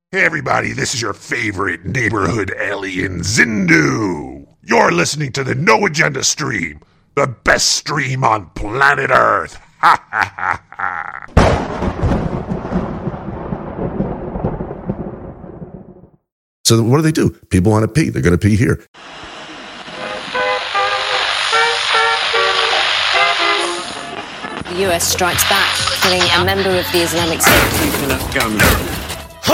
Hey everybody, this is your favorite neighborhood alien, Zindu. You're listening to the No Agenda stream, the best stream on planet Earth. Ha ha ha ha. So what do? People want to pee. They're going to pee here. The US strikes back, killing a member of the Islamic State. Enough guns.